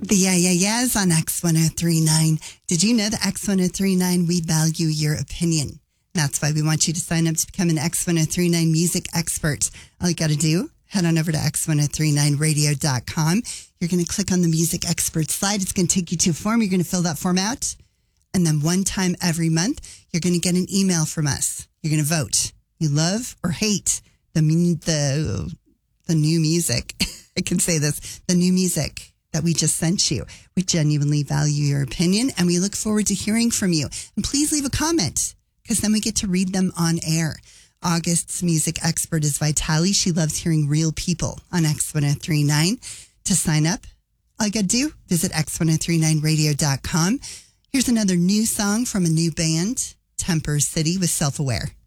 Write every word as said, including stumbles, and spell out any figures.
The Yeah, Yeah, Yeahs on X one oh three point nine. Did you know that X one oh three point nine, we value your opinion? That's why we want you to sign up to become an X one oh three point nine music expert. All you got to do, head on over to X one oh three point nine radio dot com. You're going to click on the music expert slide. It's going to take you to a form. You're going to fill that form out. And then one time every month, you're going to get an email from us. You're going to vote. You love or hate the the the new music. I can say this, the new music that we just sent you. We genuinely value your opinion and we look forward to hearing from you. And please leave a comment because then we get to read them on air. August's music expert is Vitali. She loves hearing real people on X one oh three point nine. To sign up, all you got to do, visit X one oh three point nine radio dot com. Here's another new song from a new band, Temper City with Self-Aware.